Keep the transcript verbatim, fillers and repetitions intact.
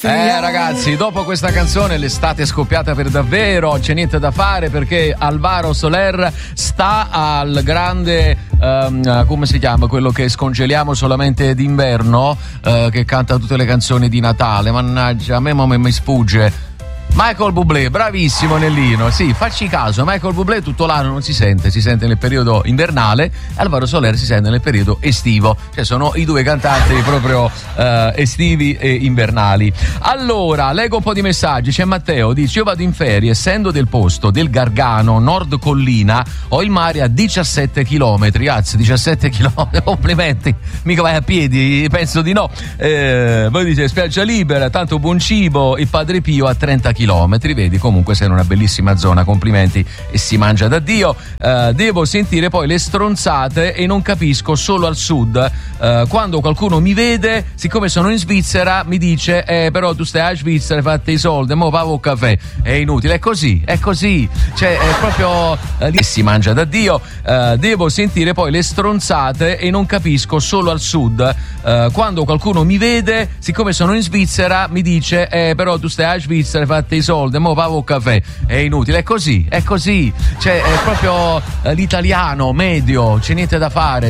Eh ragazzi, dopo questa canzone l'estate è scoppiata per davvero, c'è niente da fare perché Alvaro Soler sta al grande, um, come si chiama, quello che scongeliamo solamente d'inverno, uh, che canta tutte le canzoni di Natale, mannaggia, a me mi, mi sfugge. Michael Bublé, bravissimo Nellino, sì, facci caso, Michael Bublé tutto l'anno non si sente, si sente nel periodo invernale, Alvaro Soler si sente nel periodo estivo, cioè sono i due cantanti proprio uh, estivi e invernali. Allora, leggo un po' di messaggi, c'è Matteo, dice: io vado in ferie, essendo del posto del Gargano, Nord Collina, ho il mare a diciassette chilometri, anzi diciassette chilometri, complimenti, mica vai a piedi, penso di no. Eh, poi dice spiaggia libera, tanto buon cibo, il Padre Pio a trenta chilometri. Chilometri, vedi, comunque sei in una bellissima zona, complimenti, e si mangia da Dio. Uh, devo sentire poi le stronzate e non capisco solo al sud. Uh, quando qualcuno mi vede, siccome sono in Svizzera, mi dice eh però tu stai a Svizzera, fate i soldi, mo pavo un caffè. È inutile, è così, è così, cioè è proprio uh, lì si mangia da Dio. Uh, devo sentire poi le stronzate e non capisco solo al sud. Uh, quando qualcuno mi vede, siccome sono in Svizzera, mi dice eh però tu stai a Svizzera, fate i soldi, mo pavo un caffè. È inutile, è così, è così, cioè è proprio uh, l'italiano medio, c'è niente da fare.